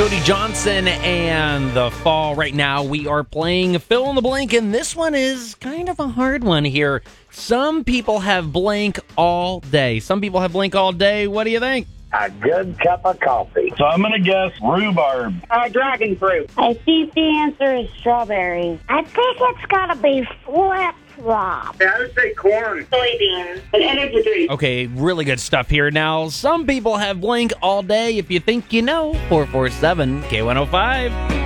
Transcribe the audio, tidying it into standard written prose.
Cody Johnson and The Fall. Right now we are playing Fill in the Blank, and this one is kind of a hard one here. Some people have blank all day. Some people have blank all day. What do you think? A good cup of coffee. So I'm going to guess rhubarb. Dragon fruit. I think the answer is strawberry. I think it's gotta be flip-flop. Yeah, I would say corn. Soybeans. An energy drink. Okay, really good stuff here. Now, some people have blank all day. If you think you know, 447 K105.